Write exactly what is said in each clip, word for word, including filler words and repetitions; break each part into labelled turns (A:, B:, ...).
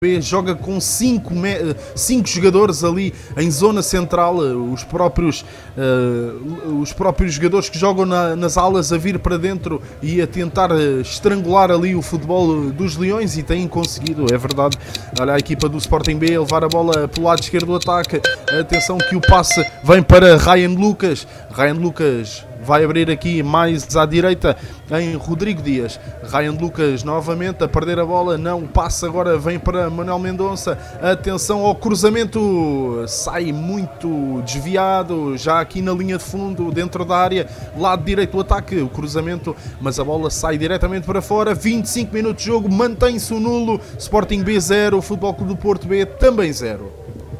A: joga com cinco, cinco jogadores ali em zona central, os próprios, uh, os próprios jogadores que jogam na, nas alas a vir para dentro e a tentar estrangular ali o futebol dos Leões, e têm conseguido, é verdade. Olha a equipa do Sporting B a levar a bola pelo lado esquerdo do ataque. Atenção que o passe vem para Ryan Lucas. Ryan Lucas vai abrir aqui mais à direita em Rodrigo Dias. Ryan Lucas novamente a perder a bola. Não, o passe agora vem para Manuel Mendonça. Atenção ao cruzamento. Sai muito desviado. Já aqui na linha de fundo, dentro da área. Lado direito do ataque. O cruzamento, mas a bola sai diretamente para fora. vinte e cinco minutos de jogo. Mantém-se o nulo. Sporting B zero. Futebol Clube do Porto B também zero.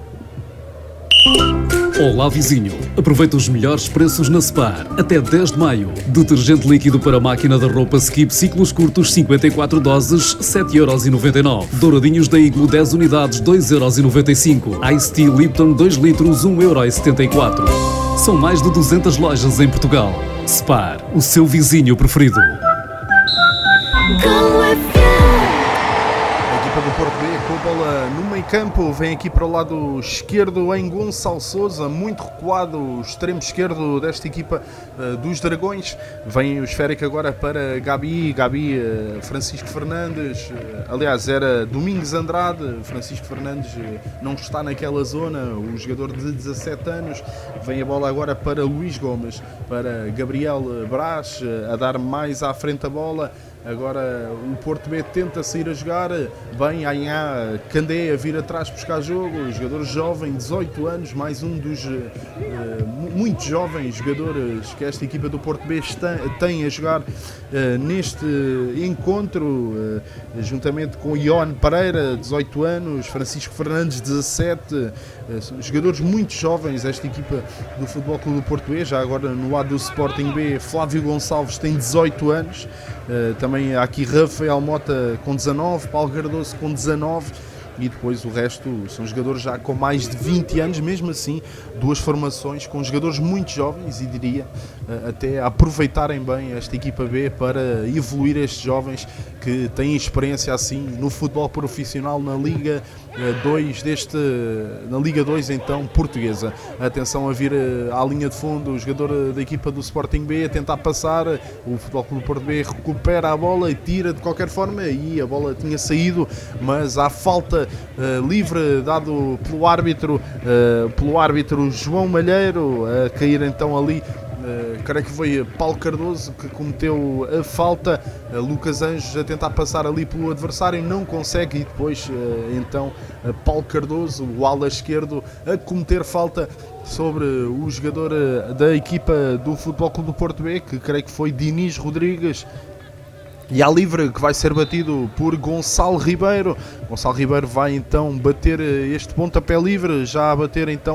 B: Olá vizinho, aproveita os melhores preços na Spar, até dez de maio. Detergente líquido para máquina da roupa Skip ciclos curtos cinquenta e quatro doses, sete euros e noventa e nove. Douradinhos da Iglo dez unidades, dois euros e noventa e cinco. Ice Tea Lipton dois litros, um euro e setenta e quatro. São mais de duzentas lojas em Portugal. Spar, o seu vizinho preferido.
A: Do Porto B com a bola no meio campo, vem aqui para o lado esquerdo em Gonçalo Sousa, muito recuado, o extremo esquerdo desta equipa uh, dos Dragões. Vem o esférico agora para Gabi, Gabi uh, Francisco Fernandes, uh, aliás era Domingos Andrade. Francisco Fernandes uh, não está naquela zona, o jogador de dezassete anos. Vem a bola agora para Luís Gomes, para Gabriel Brás, uh, a dar mais à frente a bola. Agora o Porto B tenta sair a jogar, bem, Anhá Candé a vir atrás buscar jogo, jogador jovem, dezoito anos, mais um dos uh, muito jovens jogadores que esta equipa do Porto B está, tem a jogar uh, neste encontro, uh, juntamente com Ion Pereira, dezoito anos, Francisco Fernandes, dezassete, uh, jogadores muito jovens, esta equipa do Futebol Clube do Porto B. Já agora no lado do Sporting B, Flávio Gonçalves tem dezoito anos, uh, também há aqui Rafael Mota com dezanove, Paulo Cardoso com dezanove, e depois o resto são jogadores já com mais de vinte anos. Mesmo assim, duas formações com jogadores muito jovens, e diria até aproveitarem bem esta equipa B para evoluir estes jovens que têm experiência assim no futebol profissional na Liga dois deste, na Liga dois então portuguesa. Atenção a vir à linha de fundo o jogador da equipa do Sporting B a tentar passar, o Futebol Clube do Porto B recupera a bola e tira de qualquer forma, e a bola tinha saído, mas há falta uh, livre dado pelo árbitro, uh, pelo árbitro João Malheiro, a cair então ali. Uh, creio que foi Paulo Cardoso que cometeu a falta. uh, Lucas Anjos a tentar passar ali pelo adversário, não consegue, e depois uh, então uh, Paulo Cardoso, o ala esquerdo, a cometer falta sobre o jogador uh, da equipa do Futebol Clube do Porto B, que creio que foi Diniz Rodrigues. E há livre que vai ser batido por Gonçalo Ribeiro. Gonçalo Ribeiro vai então bater este pontapé livre, já a bater então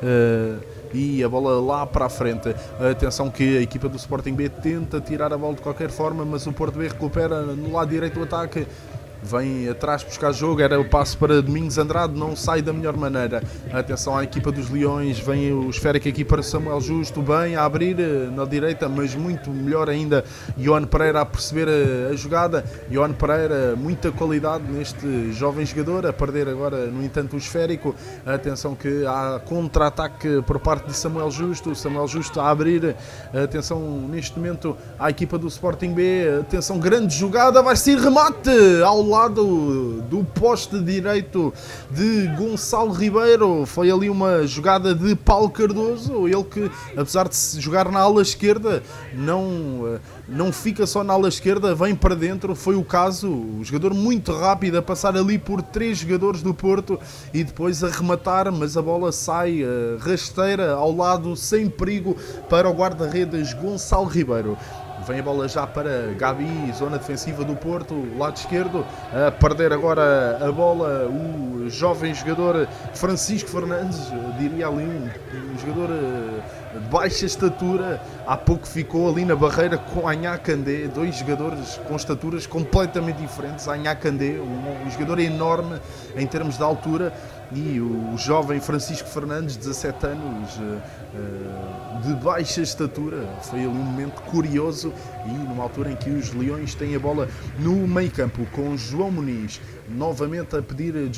A: uh, e a bola lá para a frente. Atenção que a equipa do Sporting B tenta tirar a bola de qualquer forma, mas o Porto B recupera no lado direito do ataque. Vem atrás buscar jogo, era o passo para Domingos Andrade, não sai da melhor maneira. Atenção à equipa dos Leões, vem o esférico aqui para Samuel Justo, bem a abrir na direita, mas muito melhor ainda Ion Pereira a perceber a, a jogada. Ion Pereira, muita qualidade neste jovem jogador, a perder agora no entanto o esférico. Atenção que há contra-ataque por parte de Samuel Justo, Samuel Justo a abrir. Atenção neste momento à equipa do Sporting B, atenção, grande jogada, vai ser remate ao lado do poste direito de Gonçalo Ribeiro. Foi ali uma jogada de Paulo Cardoso, ele que, apesar de se jogar na ala esquerda, não, não fica só na ala esquerda, vem para dentro. Foi o caso, o jogador muito rápido a passar ali por três jogadores do Porto e depois a rematar, mas a bola sai rasteira ao lado, sem perigo para o guarda-redes Gonçalo Ribeiro. Vem a bola já para Gabi, zona defensiva do Porto, lado esquerdo, a perder agora a bola o jovem jogador Francisco Fernandes, diria ali um, um jogador de baixa estatura, há pouco ficou ali na barreira com Anhá Candé, dois jogadores com estaturas completamente diferentes. Anhá Candé, um, um jogador enorme em termos de altura, e o jovem Francisco Fernandes, dezassete anos, de baixa estatura. Foi ali um momento curioso e numa altura em que os Leões têm a bola no meio campo, com João Muniz novamente a pedir